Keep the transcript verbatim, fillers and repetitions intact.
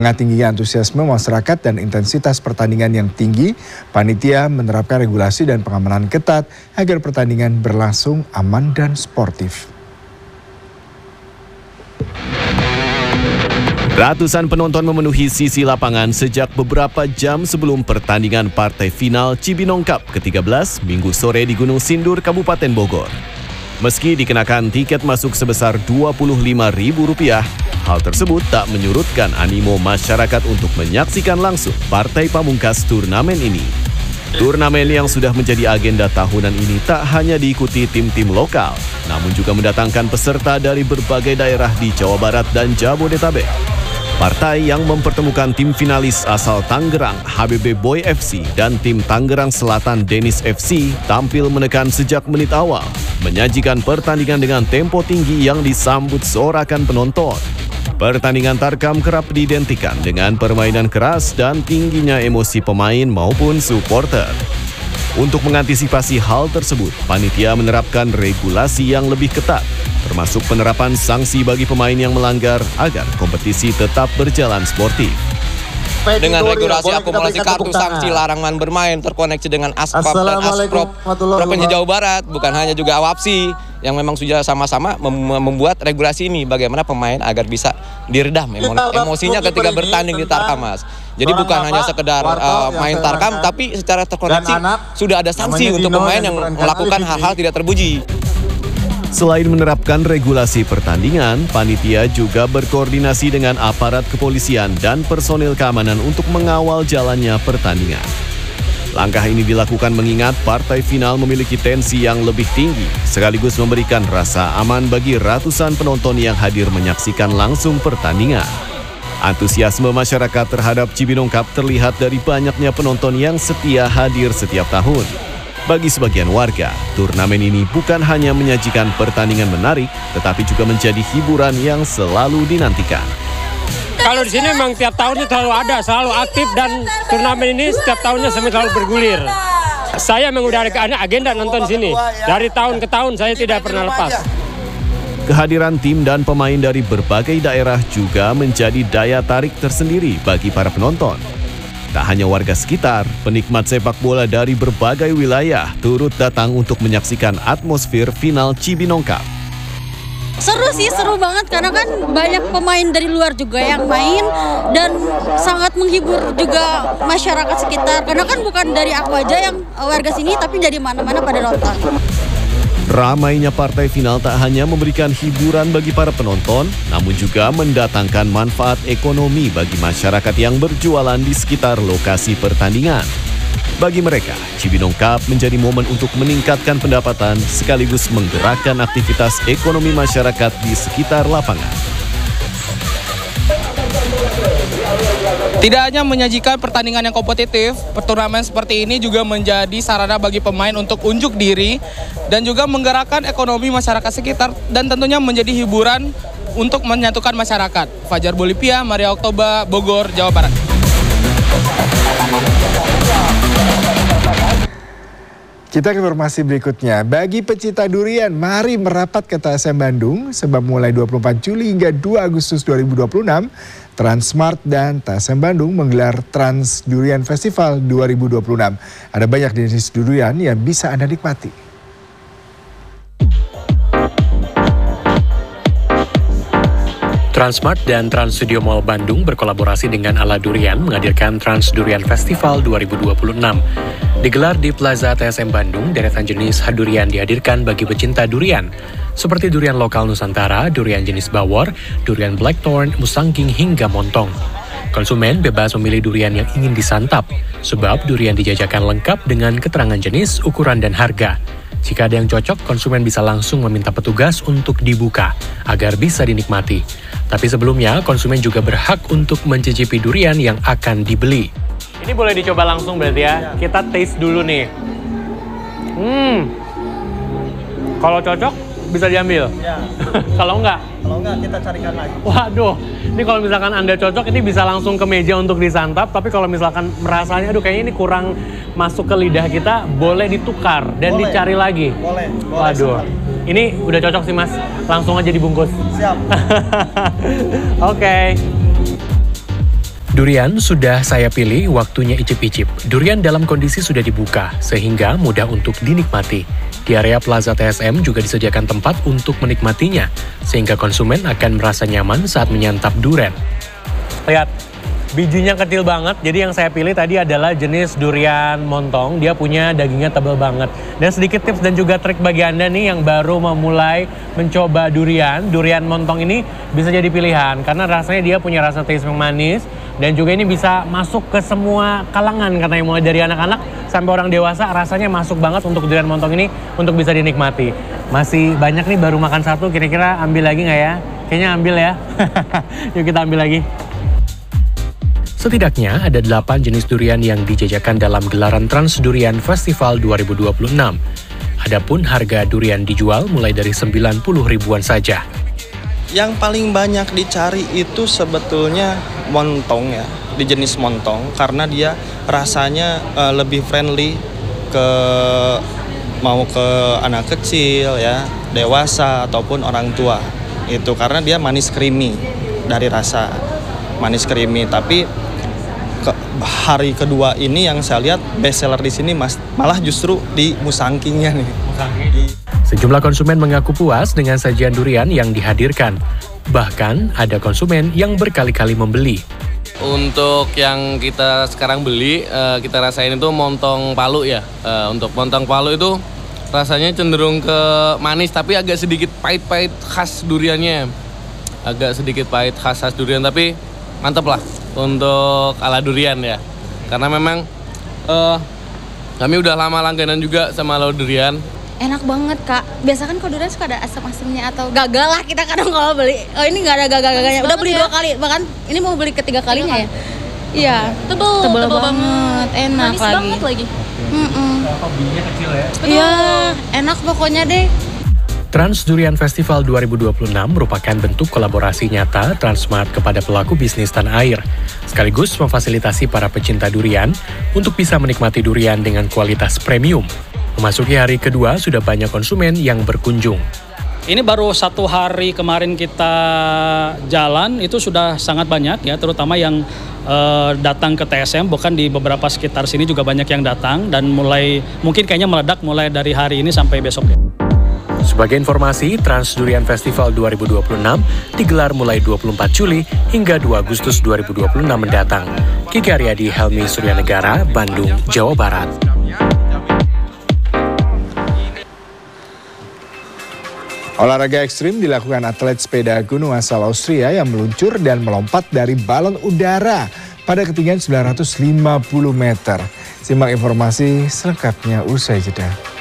Dengan tingginya antusiasme masyarakat dan intensitas pertandingan yang tinggi, panitia menerapkan regulasi dan pengamanan ketat agar pertandingan berlangsung aman dan sportif. Ratusan penonton memenuhi sisi lapangan sejak beberapa jam sebelum pertandingan partai final Cibinong Cup ke tiga belas Minggu sore di Gunung Sindur, Kabupaten Bogor. Meski dikenakan tiket masuk sebesar dua puluh lima ribu rupiah, hal tersebut tak menyurutkan animo masyarakat untuk menyaksikan langsung partai pamungkas turnamen ini. Turnamen yang sudah menjadi agenda tahunan ini tak hanya diikuti tim-tim lokal, namun juga mendatangkan peserta dari berbagai daerah di Jawa Barat dan Jabodetabek. Partai yang mempertemukan tim finalis asal Tangerang H B B Boy F C dan tim Tangerang Selatan Dennis F C tampil menekan sejak menit awal, menyajikan pertandingan dengan tempo tinggi yang disambut sorakan penonton. Pertandingan tarkam kerap diidentikan dengan permainan keras dan tingginya emosi pemain maupun supporter. Untuk mengantisipasi hal tersebut, panitia menerapkan regulasi yang lebih ketat, termasuk penerapan sanksi bagi pemain yang melanggar agar kompetisi tetap berjalan sportif. Dengan regulasi akumulasi kartu sanksi larangan bermain terkoneksi dengan Aspap dan Asprop Provinsi Jawa Barat, bukan hanya juga Awapsi yang memang sudah sama-sama mem membuat regulasi ini bagaimana pemain agar bisa diredam emo emosinya ketika bertanding di Tarkam, Mas. Jadi bukan hanya sekedar uh, main Tarkam, tapi secara terkoneksi sudah ada sanksi untuk pemain yang melakukan hal-hal tidak terpuji. Selain menerapkan regulasi pertandingan, panitia juga berkoordinasi dengan aparat kepolisian dan personil keamanan untuk mengawal jalannya pertandingan. Langkah ini dilakukan mengingat partai final memiliki tensi yang lebih tinggi, sekaligus memberikan rasa aman bagi ratusan penonton yang hadir menyaksikan langsung pertandingan. Antusiasme masyarakat terhadap Cibinong Cup terlihat dari banyaknya penonton yang setia hadir setiap tahun. Bagi sebagian warga, turnamen ini bukan hanya menyajikan pertandingan menarik, tetapi juga menjadi hiburan yang selalu dinantikan. Kalau di sini memang tiap tahunnya selalu ada, selalu aktif, dan turnamen ini setiap tahunnya selalu bergulir. Saya mengudarakan agenda nonton sini. Dari tahun ke tahun saya tidak pernah lepas. Kehadiran tim dan pemain dari berbagai daerah juga menjadi daya tarik tersendiri bagi para penonton. Tak hanya warga sekitar, penikmat sepak bola dari berbagai wilayah turut datang untuk menyaksikan atmosfer final Cibinong Cup. Seru sih, seru banget karena kan banyak pemain dari luar juga yang main dan sangat menghibur juga masyarakat sekitar. Karena kan bukan dari aku aja yang warga sini, tapi dari mana-mana pada nonton. Ramainya partai final tak hanya memberikan hiburan bagi para penonton, namun juga mendatangkan manfaat ekonomi bagi masyarakat yang berjualan di sekitar lokasi pertandingan. Bagi mereka, Cibinong Cup menjadi momen untuk meningkatkan pendapatan sekaligus menggerakkan aktivitas ekonomi masyarakat di sekitar lapangan. Tidak hanya menyajikan pertandingan yang kompetitif, turnamen seperti ini juga menjadi sarana bagi pemain untuk unjuk diri dan juga menggerakkan ekonomi masyarakat sekitar dan tentunya menjadi hiburan untuk menyatukan masyarakat. Fajar Bolivia, Maria Oktober, Bogor, Jawa Barat. Kita ke informasi berikutnya. Bagi pecinta durian, mari merapat ke T S M Bandung sebab mulai dua puluh empat Juli hingga dua Agustus dua ribu dua puluh enam, Transmart dan T S M Bandung menggelar Trans Durian Festival dua ribu dua puluh enam. Ada banyak jenis durian yang bisa Anda nikmati. Transmart dan Trans Studio Mall Bandung berkolaborasi dengan Ala Durian menghadirkan Trans Durian Festival dua ribu dua puluh enam. Digelar di Plaza T S M Bandung, deretan jenis durian dihadirkan bagi pecinta durian, seperti durian lokal Nusantara, durian jenis bawor, durian blackthorn, musangking, hingga montong. Konsumen bebas memilih durian yang ingin disantap, sebab durian dijajakan lengkap dengan keterangan jenis, ukuran, dan harga. Jika ada yang cocok, konsumen bisa langsung meminta petugas untuk dibuka, agar bisa dinikmati. Tapi sebelumnya, konsumen juga berhak untuk mencicipi durian yang akan dibeli. Ini boleh dicoba langsung berarti ya. Kita taste dulu nih. Hmm. Kalau cocok bisa diambil. Ya. Kalau enggak? Kalau enggak kita carikan lagi. Waduh. Ini kalau misalkan Anda cocok ini bisa langsung ke meja untuk disantap, tapi kalau misalkan merasanya aduh kayaknya ini kurang masuk ke lidah kita, boleh ditukar dan boleh. Dicari lagi. Boleh. boleh Waduh. Sekali. Ini udah cocok sih, Mas. Langsung aja dibungkus. Siap. Oke. Okay. Durian sudah saya pilih, waktunya icip-icip. Durian dalam kondisi sudah dibuka, sehingga mudah untuk dinikmati. Di area Plaza T S M juga disediakan tempat untuk menikmatinya, sehingga konsumen akan merasa nyaman saat menyantap durian. Lihat, bijinya kecil banget, jadi yang saya pilih tadi adalah jenis durian montong. Dia punya dagingnya tebal banget. Dan sedikit tips dan juga trik bagi Anda nih yang baru memulai mencoba durian. Durian montong ini bisa jadi pilihan, karena rasanya dia punya rasa taste yang manis. Dan juga ini bisa masuk ke semua kalangan, karena mulai dari anak-anak sampai orang dewasa rasanya masuk banget untuk durian montong ini untuk bisa dinikmati. Masih banyak nih, baru makan satu, kira-kira ambil lagi nggak ya? Kayaknya ambil ya. Yuk kita ambil lagi. Setidaknya ada delapan jenis durian yang dijajakan dalam gelaran Trans Durian Festival dua ribu dua puluh enam. Adapun harga durian dijual mulai dari sembilan puluh ribuan saja. Yang paling banyak dicari itu sebetulnya montong ya, di jenis montong, karena dia rasanya uh, lebih friendly ke mau ke anak kecil ya, dewasa ataupun orang tua. Itu karena dia manis creamy dari rasa manis creamy, tapi ke, hari kedua ini yang saya lihat best seller di sini mas, malah justru di musangkingnya nih. Musangking. Sejumlah konsumen mengaku puas dengan sajian durian yang dihadirkan. Bahkan ada konsumen yang berkali-kali membeli. Untuk yang kita sekarang beli, kita rasain itu montong Palu ya. Untuk montong Palu itu rasanya cenderung ke manis, tapi agak sedikit pahit-pahit khas duriannya. Agak sedikit pahit khas khas durian, tapi mantep lah untuk ala durian ya. Karena memang uh, kami udah lama langganan juga sama ala durian. Enak banget kak. Biasa kan kalau durian suka ada asam-asamnya atau gagal lah kita kadang kalau beli. Oh ini nggak ada gagal-gagalnya. Udah beli ya? dua kali, bahkan ini mau beli ketiga kalinya ya. Iya. Tebel, tebel, tebel banget, banget. enak Manis lagi. banget lagi. Mm-mm. Bijinya kecil ya. Iya, enak pokoknya deh. Trans Durian Festival dua ribu dua puluh enam merupakan bentuk kolaborasi nyata Transmart kepada pelaku bisnis tanah air, sekaligus memfasilitasi para pecinta durian untuk bisa menikmati durian dengan kualitas premium. Memasuki hari kedua, sudah banyak konsumen yang berkunjung. Ini baru satu hari kemarin kita jalan, itu sudah sangat banyak ya, terutama yang uh, datang ke T S M, bahkan di beberapa sekitar sini juga banyak yang datang, dan mulai mungkin kayaknya meledak mulai dari hari ini sampai besok ya. Sebagai informasi, Trans Durian Festival dua ribu dua puluh enam digelar mulai dua puluh empat Juli hingga dua Agustus dua ribu dua puluh enam mendatang. Kiki Aryadi, Helmi Suryanegara, Bandung, Jawa Barat. Olahraga ekstrim dilakukan atlet sepeda gunung asal Austria yang meluncur dan melompat dari balon udara pada ketinggian sembilan ratus lima puluh meter. Simak informasi selengkapnya usai jeda.